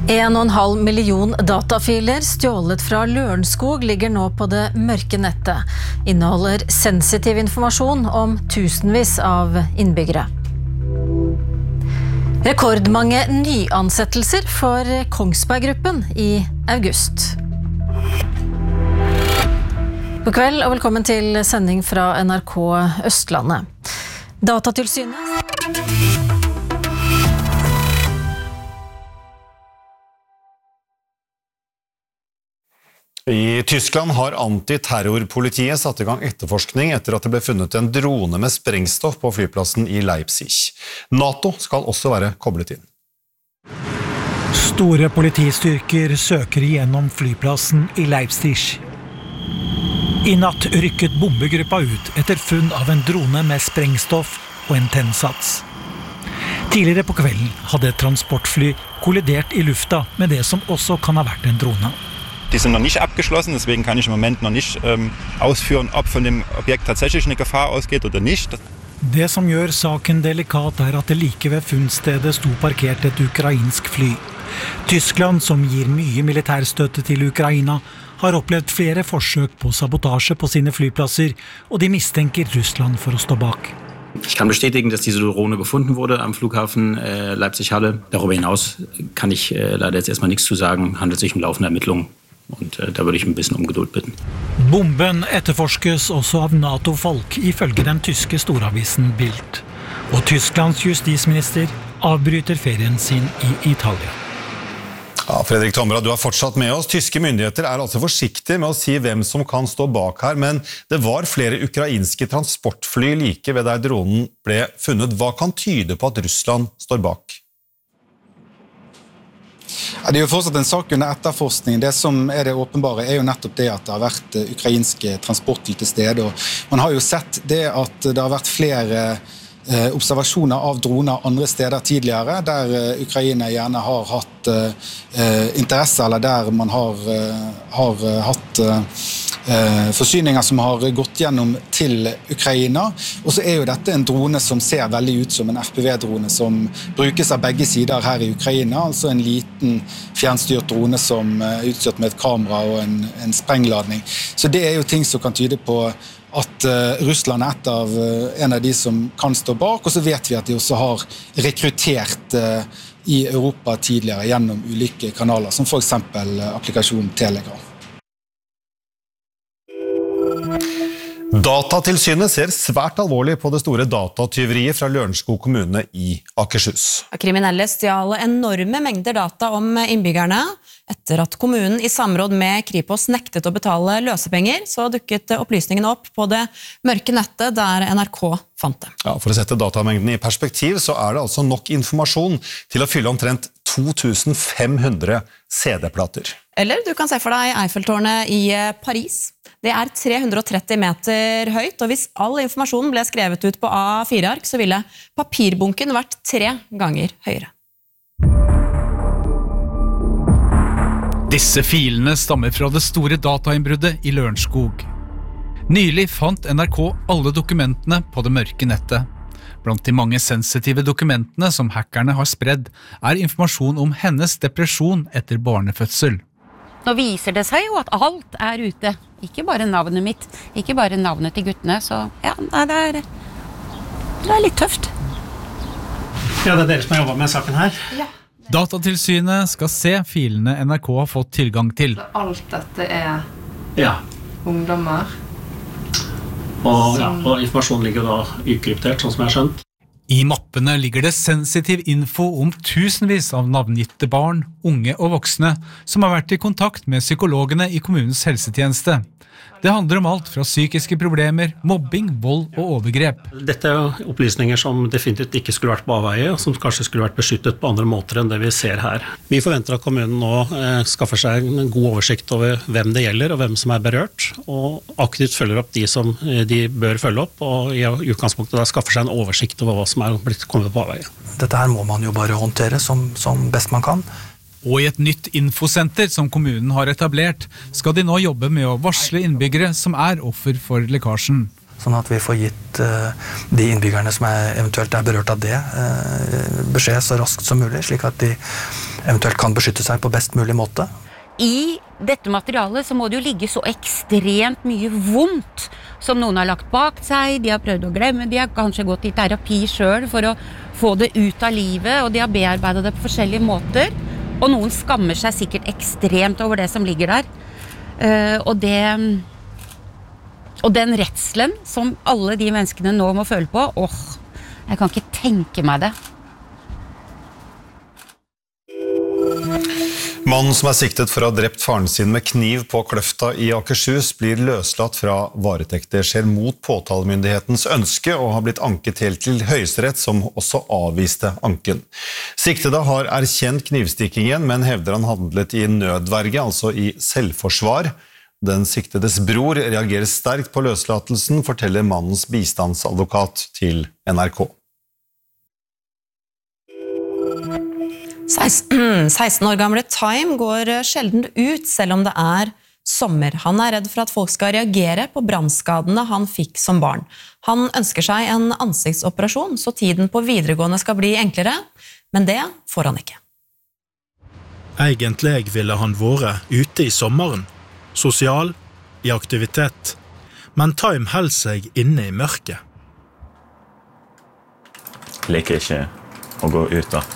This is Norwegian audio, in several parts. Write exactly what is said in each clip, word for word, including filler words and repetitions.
En og en halv million datafiler stjålet fra Lørenskog ligger nå på det mørke nettet. Inneholder sensitiv informasjon om tusenvis av innbyggere. Rekordmange nyansettelser for Kongsberg-gruppen i august. God kveld og velkommen til sending fra N R K Østlandet. Datatilsynet I Tyskland har antiterrorpolitiet satt i gang etterforskning etter at det ble funnet en drone med sprengstoff på flyplassen i Leipzig. NATO skal også være koblet inn. Store politistyrker søker igjennom flyplassen i Leipzig. I natt rykket bombegruppa ut etter funn av en drone med sprengstoff og en tennsats. Tidligere på kvelden hadde et transportfly kollidert i lufta med det som også kan ha vært en drone. Die sind noch nicht abgeschlossen, deswegen kann ich im Moment noch nicht ähm, ausführen, ob von dem Objekt tatsächlich eine Gefahr ausgeht oder nicht. Det som gjør saken delikat er at det like ved funnstedet sto parkert et ukrainsk fly. Tyskland, som gir mye militærstøtte til Ukraina, har opplevd flere forsøk på sabotasje på sine flyplasser, og de mistenker Russland for å stå bak. Ich kann bestätigen, dass diese Drohne gefunden wurde am Flughafen äh, Leipzig-Halle. Darüber hinaus kann ich äh, leider jetzt erstmal nichts zu sagen, handelt sich um laufende Ermittlungen. Und äh, da würde ich ein bisschen um Geduld bitten. Bomben etterforskes også av NATO-folk, ifølge den tyske storavisen Bild. Og Tysklands justisminister avbryter ferien sin i Italia. Ja, Fredrik Tomra, du er fortsatt med oss. Tyske myndigheter er altså forsiktige med å si hvem som kan stå bak her, men det var flere ukrainske transportfly like ved der dronen ble funnet. Hva kan tyde på at Russland står bak? Ja, det er jo fortsatt en sak under etterforskning. Det som er det åpenbare er jo nettopp det at det har vært ukrainske transportfly til stede. Og man har jo sett det at det har vært flere eh, observasjoner av droner andre steder tidligere, der eh, Ukraina gjerne har hatt eh, interesse, eller der man har, eh, har eh, hatt eh, forsyninger som har gått gjennom til Ukraina. Og så er jo dette en drone som ser veldig ut som en F P V-drone som brukes av begge sider her i Ukraina, altså en liten fjernstyrt drone som er utstyrt med et kamera og en, en sprengladning. Så det er jo ting som kan tyde på at uh, Russland er et av, uh, en av de som kan stå bak, og så vet vi at de også har rekruttert uh, i Europa tidligere gjennom ulike kanaler, som for eksempel uh, applikasjonen Telegram. Datatilsynet ser svært alvorlig på det store datatyveriet fra Lørenskog kommune i Akershus. Kriminelle stjal enorme mengder data om innbyggerne. Etter at kommunen i samråd med Kripos nektet å betale løsepenger, så dukket opplysningene opp på det mørke nettet der N R K fant det. Ja, for å sette datamengden i perspektiv, så er det altså nok informasjon til å fylle omtrent to tusen fem hundre C D-plater. Eller du kan se for deg Eiffeltårnet i Paris. Det er tre hundre og tretti meter høyt, og hvis all informasjonen ble skrevet ut på A fire ark, så ville papirbunken vært tre ganger høyere. Disse filene stammer fra det store datainnbruddet i Lørenskog. Nylig fant N R K alle dokumentene på det mørke nettet. Blant de mange sensitive dokumentene som hackerne har spredd, er informasjon om hennes depresjon etter barnefødsel. Nå viser det seg jo at alt er ute. Ikke bare navnet mitt, ikke bare navnet til guttene, så ja, det er, det er litt tøft. Ja, det er dere som har jobbet med saken her. Ja. Datatilsynet skal se filene N R K har fått tilgang til. Alt dette er ja. ungdommer. Og, ja, og informasjonen ligger da ukryptert, sånn som jeg har skjønt. I mappene ligger det sensitiv info om tusenvis av navngitte barn, unge og voksne som har vært i kontakt med psykologene i kommunens helsetjeneste. Det handler om alt fra psykiske problemer, mobbing, vold og overgrep. Dette er jo opplysninger som definitivt ikke skulle vært på avveie, og som kanskje skulle vært beskyttet på andre måter enn det vi ser her. Vi forventer at kommunen nå eh, skaffer seg en god oversikt over hvem det gjelder og hvem som er berørt, og aktivt følger opp de som de bør følge opp, og i utgangspunktet da skaffer seg en oversikt over hva som er blitt kommet på avveie. Dette her må man jo bare håndtere som, som best man kan. Og i et nytt infosenter som kommunen har etablert, skal de nå jobbe med å varsle innbyggere som er offer for lekkasjen. sånn at vi får gitt de innbyggerne som er, eventuelt er berørt av det, beskjed så raskt som mulig, slik at de eventuelt kan beskytte seg på best mulig måte. I dette materialet så må det jo ligge så ekstremt mye vondt som noen har lagt bak seg, de har prøvd å glemme, de har kanskje gått i terapi selv for å få det ut av livet, og de har bearbeidet det på forskjellige måter, og noen skammer seg sikkert ekstremt over det som ligger der. Uh, og det og den redselen som alle de menneskene nå må føle på, åh, jeg kan ikke tenke meg det. Mannen som er siktet for å ha drept faren sin med kniv på Kløfta i Akershus blir løslatt fra varetekt. Det skjer mot påtalemyndighetens ønske og har blitt anket helt til Høyesterett, som også avviste anken. Siktede har erkjent knivstikkingen, men hevder han handlet i nødverge, altså i selvforsvar. Den siktedes bror reagerer sterkt på løslatelsen, forteller mannens bistandsadvokat til N R K. seksten år gamle Time går sjelden ut, selv om det er sommer. Han er redd for at folk skal reagere på brannskadene han fikk som barn. Han ønsker seg en ansiktsoperasjon, så tiden på videregående skal bli enklere, men det får han ikke. Egentlig ville han vært ute i sommeren, sosial, i aktivitet, men Time held seg inne i mørket. Jeg liker ikke å gå ut da.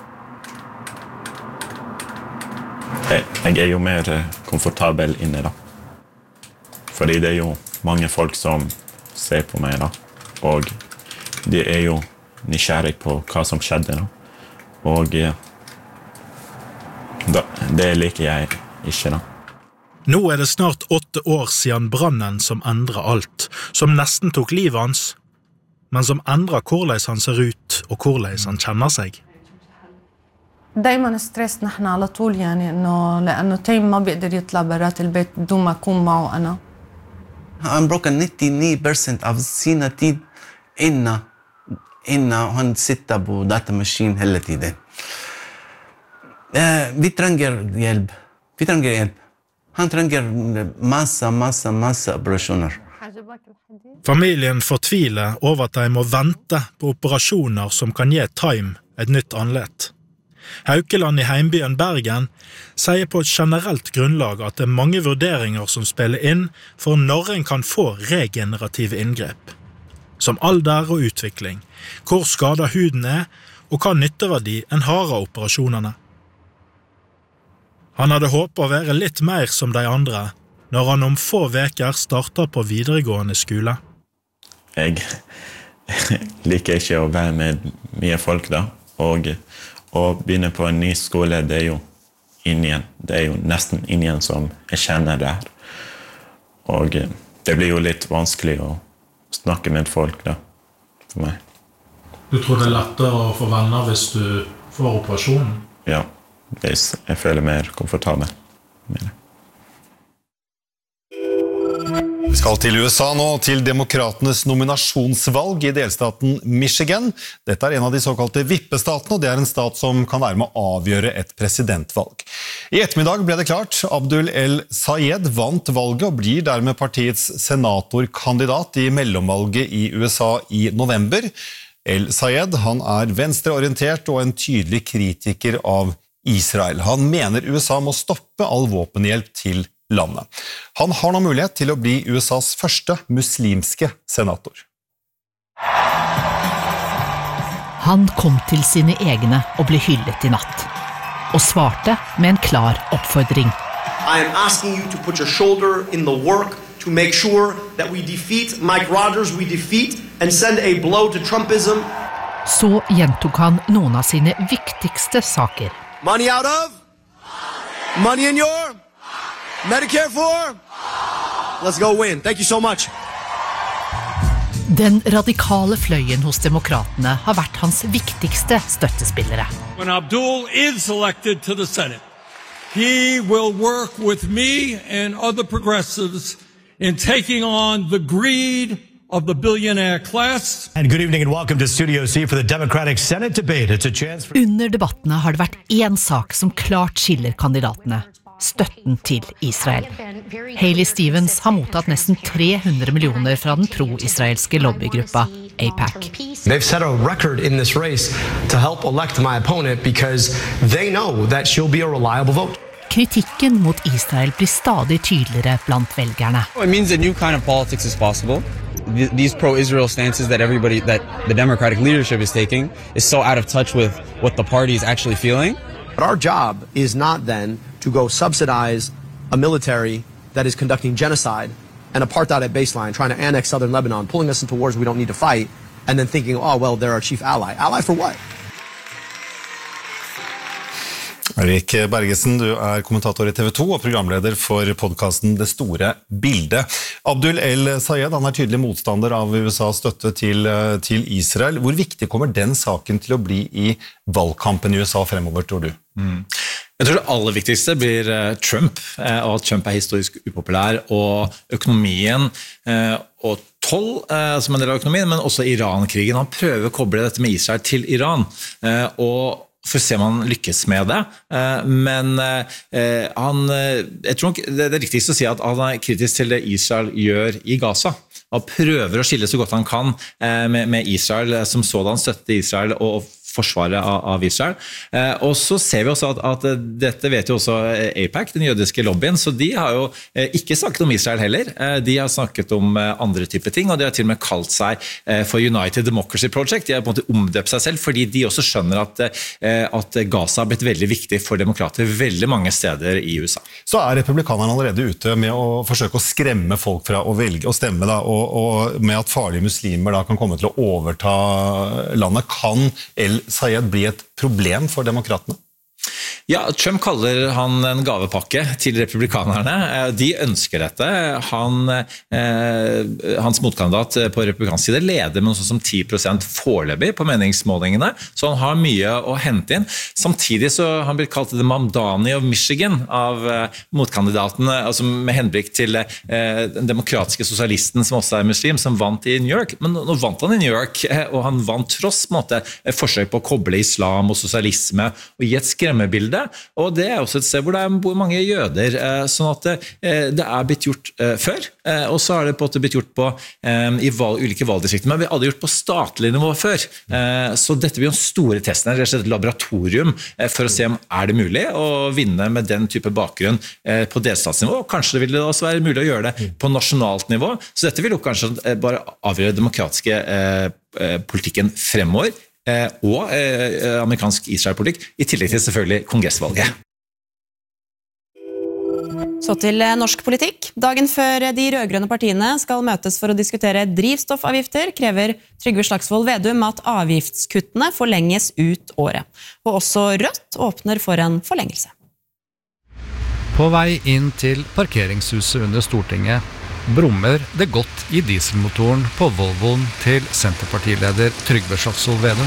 Jeg er jo mer komfortabel inne da. Fordi det er jo mange folk som ser på meg da. Og de er jo nysgjerrig på hva som skjedde da. Og da, det liker jeg ikke da. Nå er det snart åtte år siden brannen som endret alt, som nesten tok livet hans, men som endret hvordan han ser ut og hvordan han kjenner seg. دايما ستريس نحن على طول يعني انه لانه تيم ما بيقدر يطلع برات البيت بدون ما اكون معه انا. I'm broken ninety-nine percent av sina tid inna inna han sitter på datamaskin hele tiden. Eh, vi trenger hjelp. Vi trenger hjelp. Han trenger masse, masse, masse operasjoner. Familien fortviler over at de må vente på operasjoner som kan gi Time et nytt anlett. Haukeland i heimbyen Bergen sier på et generelt grunnlag at det er mange vurderinger som spiller inn for når en kan få regenerative inngrep, som alder og utvikling, hvor skadet huden er og hva nytteverdi en har av operasjonene. Han hadde håpet å være litt mer som de andre når han om få veker starter på videregående skole. Jeg liker ikke å være med mye folk da, og å begynne på en ny skole, det er jo ingen, det er jo nesten ingen som jeg kjenner der. Og det blir jo litt vanskelig å snakke med folk da, for meg. Du tror det er lettere å få venner hvis du får operasjonen? Ja, jeg føler mer komfortabel med det. Vi skal til U S A nå, til demokratenes nominasjonsvalg i delstaten Michigan. Dette er en av de såkalte vippestatene, og det er en stat som kan være med å avgjøre et presidentvalg. I ettermiddag ble det klart. Abdul El Sayed vant valget og blir dermed partiets senatorkandidat i mellomvalget i U S A i november. El Sayed, han er venstreorientert og en tydelig kritiker av Israel. Han mener U S A må stoppe all våpenhjelp til landet. Han har nå mulighet til å bli U S A's første muslimske senator. Han kom til sine egne og ble hyllet i natt, og svarte med en klar oppfordring. I am asking you to put your shoulder in the work to make sure that we defeat Mike Rogers, we defeat and send a blow to Trumpism. Så gjentok han noen av sine viktigste saker. Money out of? Money in your? Medicare for? Let's go win. Thank you so much. Den radikale fløyen hos demokratene har vært hans viktigste støttespillere. When Abdul is elected to the Senate, he will work with me and other progressives in taking on the greed of the billionaire class. And good evening and welcome to Studio C for the Democratic Senate debate. It's a chance for... Under debattene har det vært én sak som klart skiller kandidatene. støtten til Israel. Hailey Stevens har mottatt nesten tre hundre millioner fra den pro-israelske lobbygruppa AIPAC. They've set a record in this race to help elect my opponent because they know that she'll be a reliable vote. Kritikken mot Israel blir stadig tydeligere blant velgerne. It means a new kind of politics is possible. These pro-Israel stances that everybody, that the Democratic leadership is taking is so out of touch with what the party is actually feeling. But our job is not then to go subsidize a military that is conducting genocide and apartheid at baseline, trying to annex southern Lebanon, pulling us into wars we don't need to fight, and then thinking, oh, well, they're our chief ally. Ally for what? Erik Bergesen, du er kommentator i T V to og programleder for podcasten Det Store Bildet. Abdul El-Sayed, han er tydelig motstander av U S A's støtte til, til Israel. Hvor viktig kommer den saken til å bli i valgkampen i U S A fremover, tror du? Mm. Jeg tror det aller viktigste blir Trump, og at Trump er historisk upopulær, og økonomien og toll som en del av økonomien, men også Iran-krigen. Han prøver å koble dette med Israel til Iran, og for å se om han lykkes med det, men han, jeg tror nok det er riktigst å si at han er kritisk til det Israel gjør i Gaza. Han prøver å skille så godt han kan med Israel, som sådan støtte Israel og forsvaret av Israel. Og så ser vi også at, at dette vet jo også AIPAC, den jødiske lobbyen, så de har jo ikke snakket om Israel heller. De har snakket om andre typer ting, og de har til og med kalt seg for United Democracy Project. De har på en måte omdøpt seg selv, fordi de også skjønner at, at Gaza har blitt veldig viktig for demokrater veldig mange steder i U S A. Så er republikanerne allerede ute med å forsøke å skremme folk fra å velge å stemme, da, og, og med at farlige muslimer da kan komme til å overta landet. Kan El-Sayed bli et problem for demokratene? Ja, Trump kaller han en gavepakke til republikanerne. De ønsker dette. Han, eh, hans motkandidat på republikansk side leder med noe som ti prosent foreløpig på meningsmålingene, så han har mye å hente inn. Samtidig så har han blitt kalt The Mamdani of Michigan av eh, motkandidatene, altså med henblikk til eh, den demokratiske sosialisten som også er muslim, som vant i New York. Men nå vant han i New York, eh, og han vant tross på en måte, forsøk på å koble islam og sosialisme og gi et skremmebilde. Og det er også et sted hvor det er mange jøder, sånn at det er blitt gjort før, og så har det på en måte blitt gjort på, i valg, ulike valgdistrikter, men vi hadde gjort på statlig nivå før. Så dette blir jo store testen, det er et laboratorium for å se om er det mulig å vinne med den type bakgrunn på delstatsnivå, og kanskje det vil det også være mulig å gjøre det på nasjonalt nivå, så dette vil jo kanskje bare avgjøre demokratiske politikken fremover, og eh, amerikansk Israel-politikk, i tillegg til selvfølgelig kongressvalget. Så til norsk politikk. Dagen før de rødgrønne partiene skal møtes for å diskutere drivstoffavgifter, krever Trygve Slagsvold Vedum at avgiftskuttene forlenges ut året. Og også Rødt åpner for en forlengelse. På vei inn til parkeringshuset under Stortinget brummer det godt i dieselmotoren på Volvoen til Senterpartileder Trygve Slagsvold Vedum.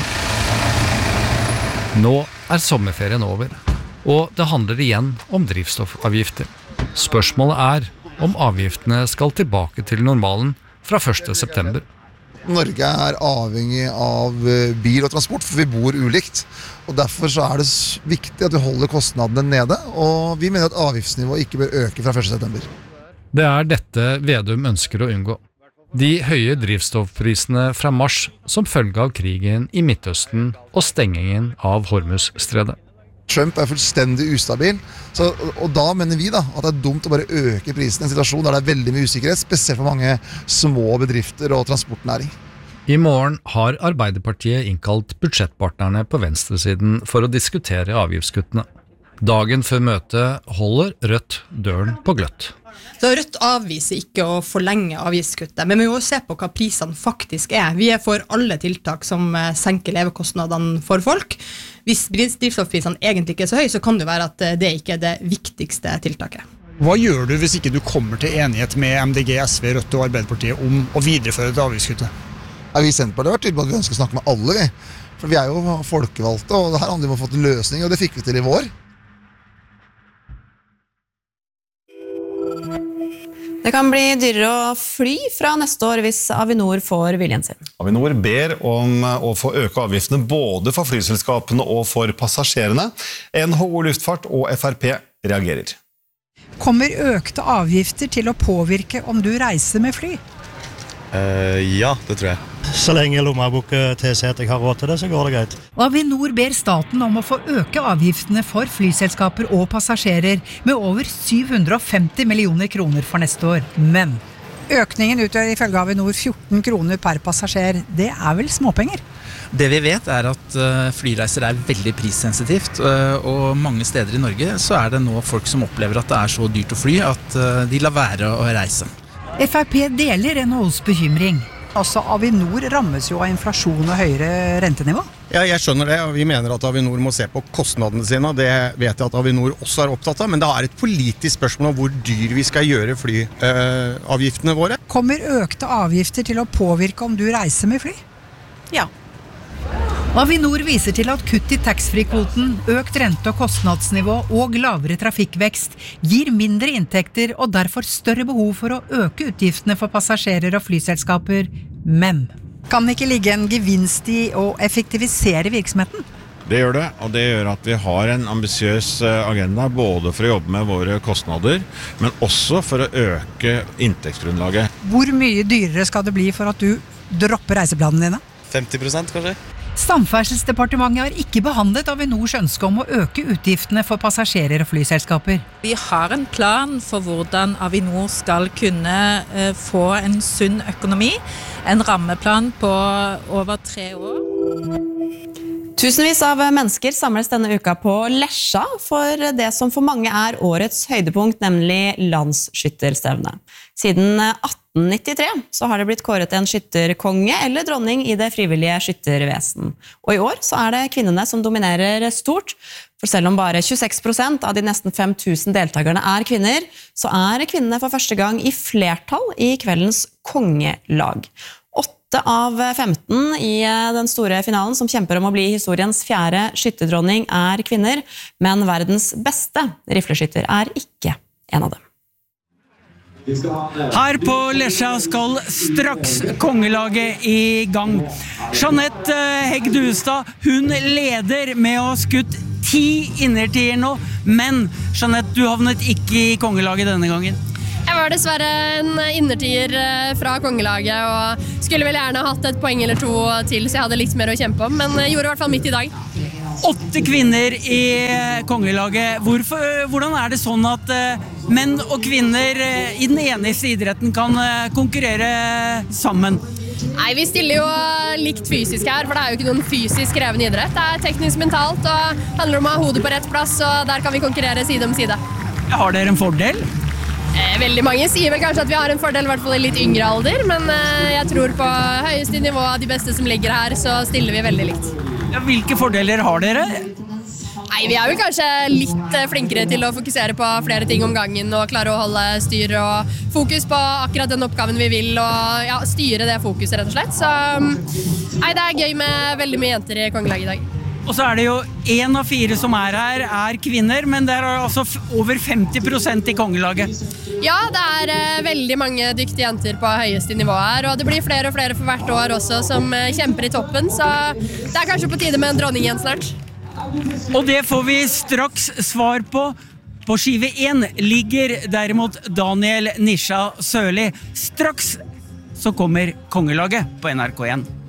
Nå er sommerferien over, og det handler igjen om drivstoffavgifter. Spørsmålet er om avgiftene skal tilbake til normalen fra første september. Norge er avhengig av bil og transport, for vi bor ulikt. Og derfor så er det viktig at vi holder kostnadene nede, og vi mener at avgiftsnivået ikke bør øke fra første september. Det er dette Vedum ønsker å unngå. De høye drivstoffprisene fra mars som følge av krigen i Midtøsten og stengingen av Hormuzstredet. Trump er fullstendig ustabil, så, og da mener vi da at det er dumt å bare øke prisen i en situasjon der det er veldig mye usikkerhet, spesielt for mange små bedrifter og transportnæring. I morgen har Arbeiderpartiet innkalt budsjettpartnerne på venstresiden for å diskutere avgiftskuttene. Dagen før møtet holder Rødt døren på gløtt. Så Rødt avviser ikke å forlenge avgiftskuttet, men vi må jo se på hva prisene faktisk er. Vi er for alle tiltak som senker levekostnadene for folk. Hvis drivstoffprisene egentlig ikke er så høy, så kan det være at det ikke er det viktigste tiltaket. Hva gjør du hvis ikke du kommer til enighet med M D G, S V, Rødt og Arbeiderpartiet om å videreføre det avgiftskuttet? Ja, vi i Senterpartiet har vært tydelige på at vi ønsker å snakke med alle, vi. For vi er jo folkevalgte, og det her handler om å få til løsning, og det fikk vi til i vår. Det kan bli dyrere å fly fra neste år hvis Avinor får viljen sin. Avinor ber om å få øke avgiftene både for flyselskapene og for passasjerene. N H O Luftfart og F R P reagerer. Kommer økte avgifter til å påvirke om du reiser med fly? Uh, ja, det tror jeg. Så lenge lommeboka tilsier at jeg har råd til det, så går det greit. Avinor ber staten om å få øke avgiftene for flyselskaper og passasjerer med over syv hundre og femti millioner kroner for neste år. Men økningen utgjør ifølge Avinor fjorten kroner per passasjer. Det er vel småpenger? Det vi vet er at flyreiser er veldig prissensitivt, og mange steder i Norge så er det nå folk som opplever at det er så dyrt å fly at de lar være å reise. F R P deler N H O's bekymring. Også Avinor rammes jo av inflasjon og høyere rentenivå. Ja, jeg skjønner det, og vi mener at Avinor må se på kostnadene sine, og det vet jeg at Avinor også er opptatt av, men det er et politisk spørsmål om hvor dyr vi skal gjøre flyavgiftene våre. Kommer økte avgifter til å påvirke om du reiser med fly? Ja. Avinor viser til at kutt i taxfree-kvoten, økt rente- og kostnadsnivå og lavere trafikkvekst gir mindre inntekter og derfor større behov for å øke utgiftene for passasjerer og flyselskaper. Men kan det ikke ligge en gevinst i å effektivisere virksomheten? Det gjør det, og det gjør at vi har en ambisiøs agenda både for å jobbe med våre kostnader, men også for å øke inntektsgrunnlaget. Hvor mye dyrere skal det bli for at du dropper reiseplanene dine? femti prosent kanskje? Samferdselsdepartementet har ikke behandlet Avinors ønske om å øke utgiftene for passasjerer og flyselskaper. Vi har en plan for hvordan Avinor skal kunne uh, få en sunn økonomi. En rammeplan på over tre år. Tusenvis av mennesker samles denne uka på Lesja for det som for mange er årets høydepunkt, nemlig landsskytterstevne. Siden atten nittitre så har det blitt kåret en skytterkonge eller dronning i det frivillige skyttervesen. Og i år så er det kvinnene som dominerer stort. For selv om bare tjueseks prosent av de nesten fem tusen deltakerne er kvinner, så er kvinnene for første gang i flertall i kveldens kongelag. Åtte av femten i den store finalen som kjemper om å bli historiens fjerde skytterdronning er kvinner, men verdens beste rifleskytter er ikke en av dem. Her på Lesja skal straks kongelaget i gang. Jeanette Hegg Duestad, hun leder med å ha skutt ti innertier nå, men Jeanette, du havnet ikke i kongelaget denne gangen. Jeg var dessverre en innertier fra kongelaget og skulle vel gjerne hatt et poeng eller to til, så jeg hadde litt mer å kjempe om, men gjorde i hvert fall midt i dag. Åtte kvinner i kongelaget. Hvorfor, hvordan er det sånn at menn og kvinner i den eneste idretten kan konkurrere sammen? Nei, vi stiller jo likt fysisk her, for det er jo ikke noen fysisk krevende idrett. Det er teknisk mentalt og handler om å ha hodet på rett plass, og der kan vi konkurrere side om side. Har dere en fordel? Veldig mange sier vel kanskje at vi har en fordel, i hvert fall i litt yngre alder, men jeg tror på høyeste nivå av de beste som ligger her, så stiller vi veldig likt. Ja, hvilke fordeler har dere? Nei, vi er jo kanskje litt flinkere til å fokusere på flere ting om gangen og klare å holde styr og fokus på akkurat den oppgaven vi vil og ja, styre det fokuset rett og slett. Så nei, det er gøy med veldig mye jenter i kongelaget i dag. Og så er det jo en av fire som er her er kvinner, men det er altså over femti prosent i kongelaget. Ja, det er uh, veldig mange dyktige jenter på høyeste nivå her, og det blir flere og flere for hvert år også som uh, kjemper i toppen, så det er kanskje på tide med en dronning igjen snart. Og det får vi straks svar på. På skive én ligger derimot Daniel Nisha Sørli. Straks så kommer kongelaget på N R K én.